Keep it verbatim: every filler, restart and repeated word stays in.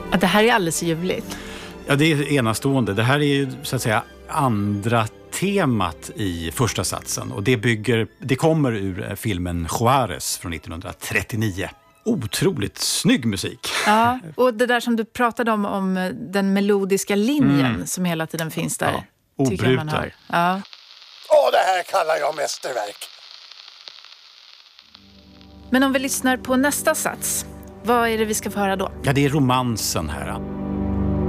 Ja, det här är alldeles ljuvligt. Ja, det är enastående. Det här är ju så att säga andra temat i första satsen. Och det, bygger, det kommer ur filmen Juarez från nittonhundratrettionio. Otroligt snygg musik. Ja, och det där som du pratade om, om den melodiska linjen mm. som hela tiden finns där. Ja, obruten. Ja. Åh, det här kallar jag mästerverk. Men om vi lyssnar på nästa sats, vad är det vi ska få höra då? Ja, det är romansen här.